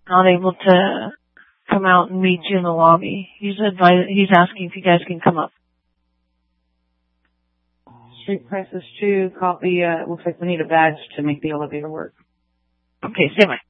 not able to come out and meet you in the lobby. He's asking if you guys can come up. Street prices 2, copy, looks like we need a badge to make the elevator work. Okay, stand by.